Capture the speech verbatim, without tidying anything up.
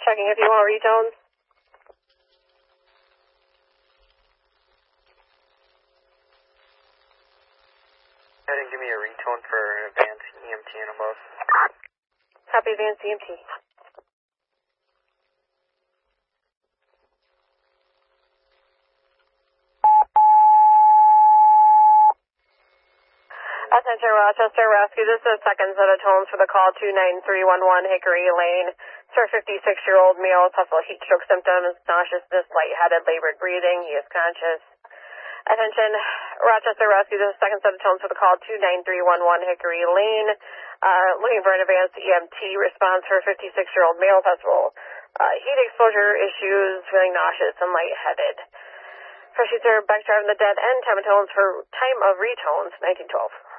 Checking if you want retones. Go ahead and give me a retone for advanced E M T and above. Copy advanced E M T. Attention Rochester Rescue, this is the second set of tones for the call two nine three one one Hickory Lane. Sir, fifty-six-year-old male, possible heat stroke symptoms, nauseousness, lightheaded, labored breathing. He is conscious. Attention Rochester Rescue, this is the second set of tones for the call two nine three one one Hickory Lane. Uh, looking for an advanced E M T response for a fifty-six-year-old male, possible uh, heat exposure issues, feeling nauseous and lightheaded. Proceed, sir, back driving the dead end, time of tones for time of retones, nineteen twelve.